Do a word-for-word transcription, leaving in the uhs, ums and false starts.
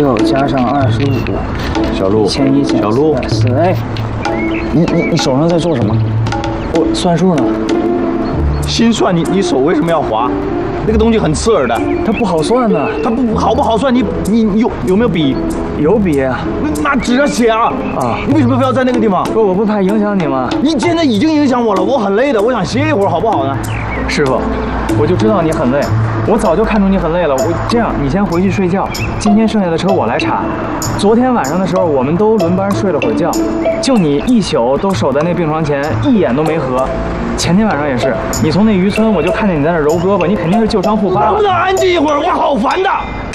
六加上二十五， 小鹿， 一千一减小鹿， 四。哎，你你你手上在做什么？我算数呢。 心算你你手为什么要滑？那个东西很刺耳的， 它不好算呢。 它不好不好算？你你你有有没有笔？ 有笔啊。 拿纸上写啊！啊，你为什么非要在那个地方？ 不，我不怕影响你吗？ 你现在已经影响我了，我很累的，我想歇一会儿，好不好呢？ 师傅，我就知道你很累，我早就看出你很累了。我这样，你先回去睡觉，今天剩下的车我来查。昨天晚上的时候，我们都轮班睡了会儿觉，就你一宿都守在那病床前，一眼都没合。前天晚上也是，你从那渔村我就看见你在那揉胳膊，你肯定是旧伤复发了。 能不能安静一会儿？我好烦的。